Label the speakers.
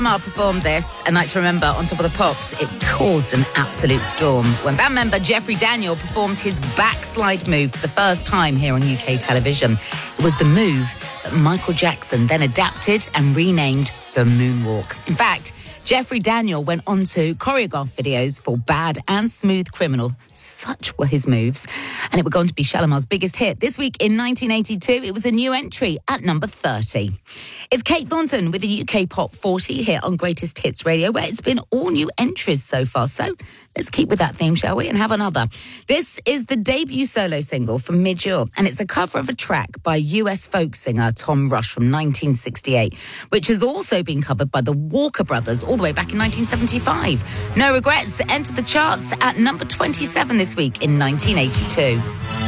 Speaker 1: Mar performed this, A Night to Remember, on Top of the Pops. It caused an absolute storm when band member Jeffrey Daniel performed his backslide move for the first time here on UK television. It was the move that Michael Jackson then adapted and renamed the Moonwalk. In fact, Jeffrey Daniel went on to choreograph videos for Bad and Smooth Criminal. Such were his moves. And it would go on to be Shalimar's biggest hit. This week in 1982, it was a new entry at number 30. It's Kate Thornton with the UK Pop 40 here on Greatest Hits Radio, where it's been all new entries so far. So let's keep with that theme, shall we, and have another. This is the debut solo single from Midge Ure, and it's a cover of a track by US folk singer Tom Rush from 1968, which has also been covered by the Walker Brothers all the way back in 1975. No Regrets entered the charts at number 27 this week in 1982.